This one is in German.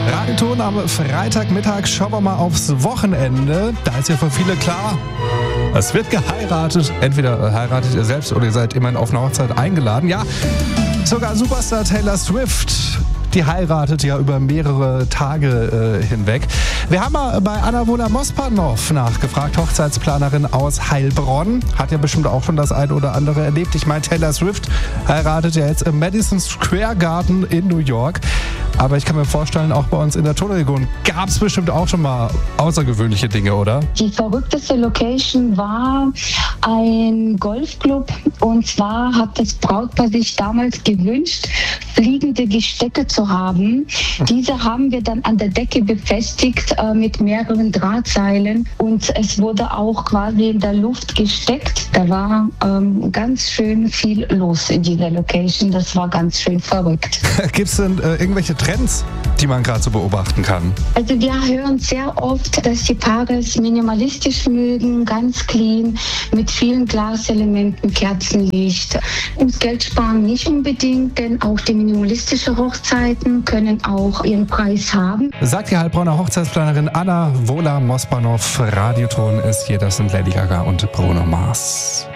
Radioton am Freitagmittag. Schauen wir mal aufs Wochenende. Da ist ja für viele klar, es wird geheiratet. Entweder heiratet ihr selbst oder ihr seid immerhin auf eine Hochzeit eingeladen. Ja, sogar Superstar Taylor Swift, die heiratet ja über mehrere Tage hinweg. Wir haben mal bei Anna Wohler-Mospanov nachgefragt, Hochzeitsplanerin aus Heilbronn. Hat ja bestimmt auch schon das ein oder andere erlebt. Ich meine, Taylor Swift heiratet ja jetzt im Madison Square Garden in New York. Aber ich kann mir vorstellen, auch bei uns in der Tonregion gab es bestimmt auch schon mal außergewöhnliche Dinge, oder? Die verrückteste Location war ein Golfclub. Und zwar hat das Brautpaar sich damals gewünscht, fliegende Gestecke zu haben. Diese haben wir dann an der Decke befestigt mit mehreren Drahtseilen. Und es wurde auch quasi in der Luft gesteckt. Da war ganz schön viel los in dieser Location. Das war ganz schön verrückt. Gibt es denn irgendwelche Trends, die man gerade so beobachten kann? Also wir hören sehr oft, dass die Paare es minimalistisch mögen, ganz clean, mit vielen Glaselementen, Kerzenlicht. Ums Geld sparen nicht unbedingt, denn auch die minimalistische Hochzeiten können auch ihren Preis haben. Sagt die Heilbronner Hochzeitsplanerin Anna Wohler-Mospanov. Radioton ist hier, das sind Lady Gaga und Bruno Mars.